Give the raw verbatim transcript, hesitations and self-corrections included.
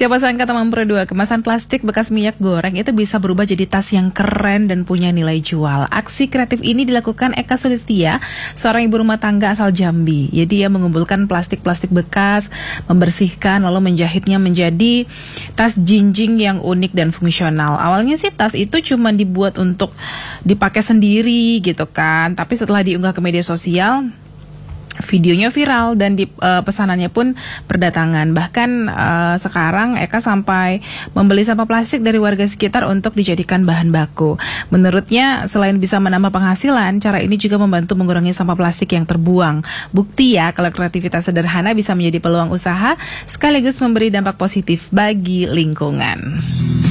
Siapa sangka teman berdua, kemasan plastik bekas minyak goreng itu bisa berubah jadi tas yang keren dan punya nilai jual. Aksi kreatif ini dilakukan Eka Sulistia, seorang ibu rumah tangga asal Jambi. Jadi dia mengumpulkan plastik-plastik bekas, membersihkan lalu menjahitnya menjadi tas jinjing yang unik dan fungsional. Awalnya sih tas itu cuma dibuat untuk dipakai sendiri gitu kan, tapi setelah diunggah ke media sosial, videonya viral dan di, uh, pesanannya pun berdatangan. Bahkan uh, sekarang Eka sampai membeli sampah plastik dari warga sekitar untuk dijadikan bahan baku. Menurutnya selain bisa menambah penghasilan, cara ini juga membantu mengurangi sampah plastik yang terbuang. Bukti ya kalau kreativitas sederhana bisa menjadi peluang usaha sekaligus memberi dampak positif bagi lingkungan.